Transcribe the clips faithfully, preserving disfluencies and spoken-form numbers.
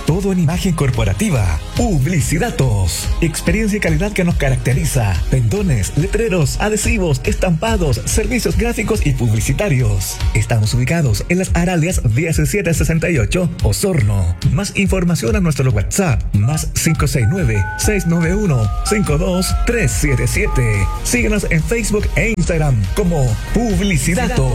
Todo en imagen corporativa. Publicidatos. Experiencia y calidad que nos caracteriza. Pendones, letreros, adhesivos, estampados, servicios gráficos y publicitarios. Estamos ubicados en las Aralias diecisiete sesenta y ocho, Osorno. Más información a nuestro WhatsApp, más cinco seis nueve, seis nueve uno, cinco dos tres siete siete. Síguenos en Facebook e Instagram como Publicidatos.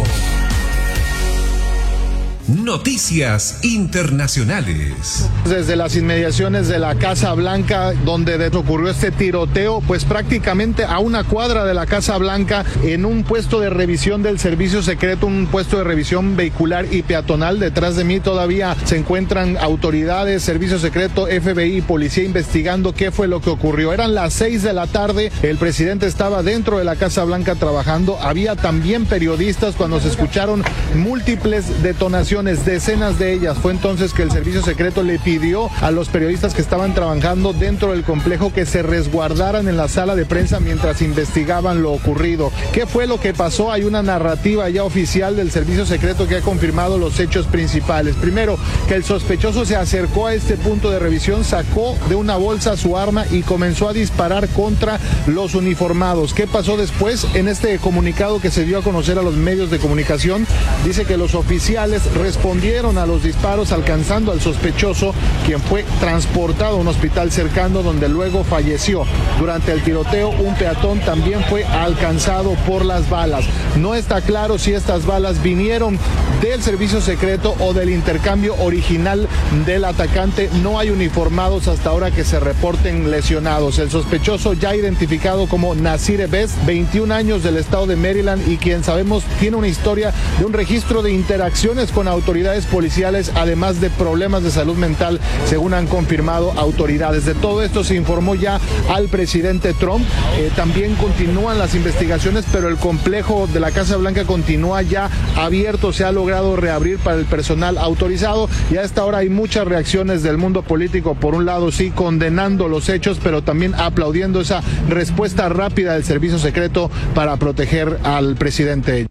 Noticias internacionales. Desde las inmediaciones de la Casa Blanca, donde ocurrió este tiroteo, pues prácticamente a una cuadra de la Casa Blanca, en un puesto de revisión del servicio secreto, un puesto de revisión vehicular y peatonal. Detrás de mí todavía se encuentran autoridades, servicio secreto, F B I y policía investigando qué fue lo que ocurrió. Eran las seis de la tarde, el presidente estaba dentro de la Casa Blanca trabajando. Había también periodistas cuando se escucharon múltiples detonaciones, decenas de ellas. Fue entonces que el servicio secreto le pidió a los periodistas que estaban trabajando dentro del complejo que se resguardaran en la sala de prensa mientras investigaban lo ocurrido. ¿Qué fue lo que pasó? Hay una narrativa ya oficial del servicio secreto que ha confirmado los hechos principales. Primero, que el sospechoso se acercó a este punto de revisión, sacó de una bolsa su arma y comenzó a disparar contra los uniformados. ¿Qué pasó después? En este comunicado que se dio a conocer a los medios de comunicación, dice que los oficiales respondieron a los disparos alcanzando al sospechoso, quien fue transportado a un hospital cercano donde luego falleció. Durante el tiroteo, un peatón también fue alcanzado por las balas. No está claro si estas balas vinieron del servicio secreto o del intercambio original del atacante. No hay uniformados hasta ahora que se reporten lesionados. El sospechoso, ya identificado como Nasir Ebez, veintiún años, del estado de Maryland, y quien sabemos tiene una historia de un registro de interacciones con autoridades policiales, además de problemas de salud mental, según han confirmado autoridades. De todo esto se informó ya al presidente Trump. Eh, también continúan las investigaciones, pero el complejo de la Casa Blanca continúa ya abierto, se ha logrado reabrir para el personal autorizado, y a esta hora hay muchas reacciones del mundo político. Por un lado, sí, condenando los hechos, pero también aplaudiendo esa respuesta rápida del servicio secreto para proteger al presidente.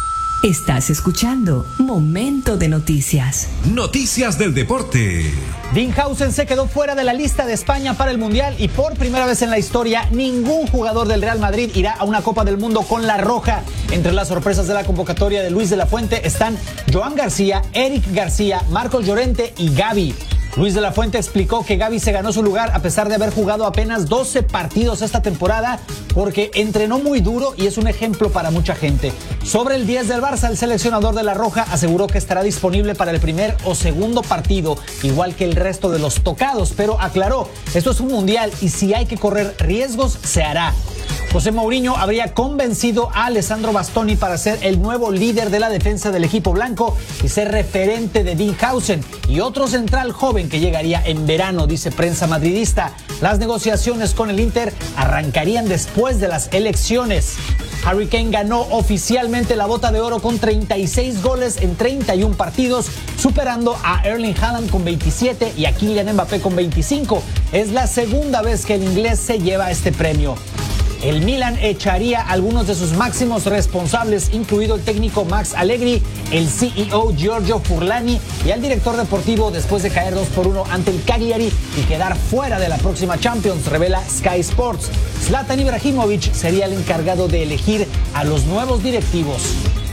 Estás escuchando Momento de Noticias. Noticias del deporte. Dean Howson se quedó fuera de la lista de España para el Mundial, y por primera vez en la historia ningún jugador del Real Madrid irá a una Copa del Mundo con la roja. Entre las sorpresas de la convocatoria de Luis de la Fuente están Joan García, Eric García, Marcos Llorente y Gavi. Luis de la Fuente explicó que Gavi se ganó su lugar a pesar de haber jugado apenas doce partidos esta temporada, porque entrenó muy duro y es un ejemplo para mucha gente. Sobre el diez del Barça, el seleccionador de la Roja aseguró que estará disponible para el primer o segundo partido, igual que el resto de los tocados, pero aclaró, esto es un mundial y si hay que correr riesgos, se hará. José Mourinho habría convencido a Alessandro Bastoni para ser el nuevo líder de la defensa del equipo blanco y ser referente de Dean Howson y otro central joven que llegaría en verano, dice prensa madridista. Las negociaciones con el Inter arrancarían después de las elecciones. Harry Kane ganó oficialmente la Bota de Oro con treinta y seis goles en treinta y uno partidos, superando a Erling Haaland con veintisiete y a Kylian Mbappé con veinticinco. Es la segunda vez que el inglés se lleva este premio. El Milan echaría a algunos de sus máximos responsables, incluido el técnico Max Allegri, el C E O Giorgio Furlani y al director deportivo, después de caer dos por uno ante el Cagliari y quedar fuera de la próxima Champions, revela Sky Sports. Zlatan Ibrahimovic sería el encargado de elegir a los nuevos directivos.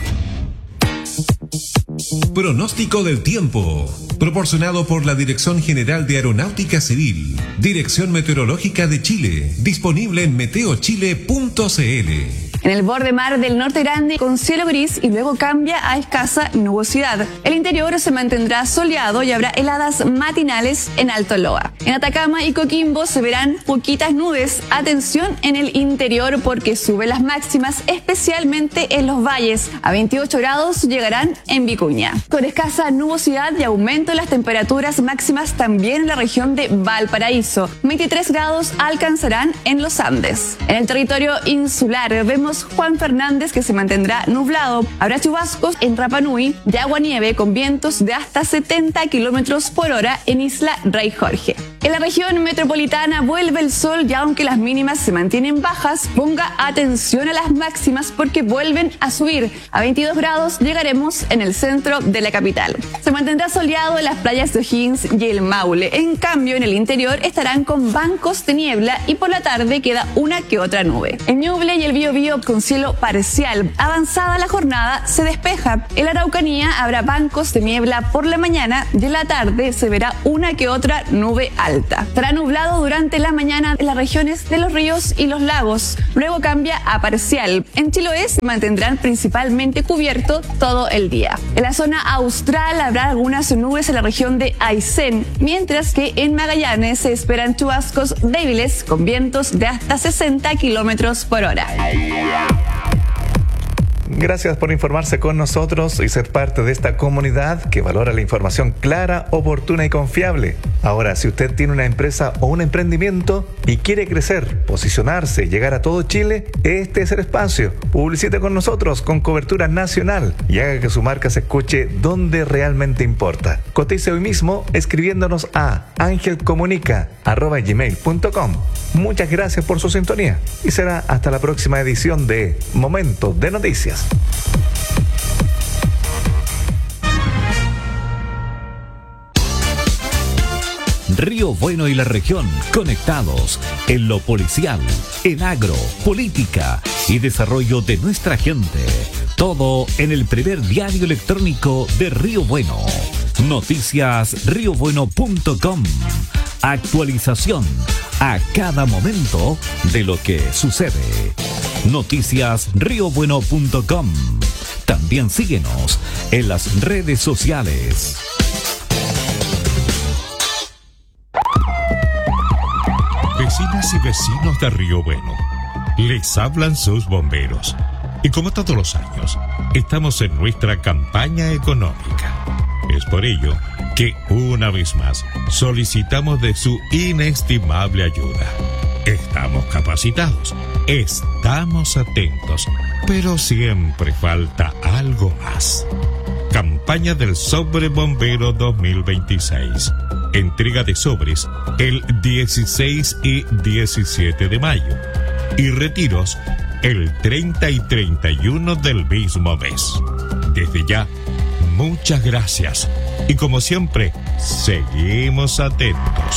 Pronóstico del tiempo, proporcionado por la Dirección General de Aeronáutica Civil, Dirección Meteorológica de Chile, disponible en meteo chile punto c l. En el borde mar del norte grande con cielo gris y luego cambia a escasa nubosidad. El interior se mantendrá soleado y habrá heladas matinales en Alto Loa. En Atacama y Coquimbo se verán poquitas nubes. Atención en el interior porque suben las máximas, especialmente en los valles. A veintiocho grados llegarán en Vicuña. Con escasa nubosidad y aumento en las temperaturas máximas también en la región de Valparaíso. veintitrés grados alcanzarán en los Andes. En el territorio insular vemos tenemos Juan Fernández, que se mantendrá nublado. Habrá chubascos en Rapa Nui y agua-nieve con vientos de hasta setenta kilómetros por hora en Isla Rey Jorge. En la región metropolitana vuelve el sol y aunque las mínimas se mantienen bajas, ponga atención a las máximas porque vuelven a subir. A veintidós grados llegaremos en el centro de la capital. Se mantendrá soleado en las playas de O'Higgins y el Maule. En cambio, en el interior estarán con bancos de niebla y por la tarde queda una que otra nube. En Ñuble y el Biobío con cielo parcial. Avanzada la jornada se despeja. En la Araucanía habrá bancos de niebla por la mañana y en la tarde se verá una que otra nube alta. Estará nublado durante la mañana en las regiones de los ríos y los lagos. Luego cambia a parcial. En Chiloé se mantendrán principalmente cubierto todo el día. En la zona austral habrá algunas nubes en la región de Aysén, mientras que en Magallanes se esperan chubascos débiles con vientos de hasta sesenta kilómetros por hora. Gracias por informarse con nosotros y ser parte de esta comunidad que valora la información clara, oportuna y confiable. Ahora, si usted tiene una empresa o un emprendimiento y quiere crecer, posicionarse y llegar a todo Chile, este es el espacio. Publicite con nosotros con cobertura nacional y haga que su marca se escuche donde realmente importa. Cotice hoy mismo escribiéndonos a angelcomunica arroba gmail punto com. Muchas gracias por su sintonía y será hasta la próxima edición de Momento de Noticias. Río Bueno y la región conectados en lo policial, en agro, política y desarrollo de nuestra gente. Todo en el primer diario electrónico de Río Bueno. noticias río bueno punto com. Actualización a cada momento de lo que sucede. noticias río bueno punto com. También síguenos en las redes sociales. Vecinas y vecinos de Río Bueno, les hablan sus bomberos. Y como todos los años, estamos en nuestra campaña económica. Es por ello que una vez más solicitamos de su inestimable ayuda. Estamos capacitados, estamos atentos, pero siempre falta algo más. Campaña del Sobre Bombero dos mil veintiséis. Entrega de sobres el dieciséis y diecisiete de mayo y retiros el treinta y treinta y uno del mismo mes. Desde ya, muchas gracias y como siempre, seguimos atentos.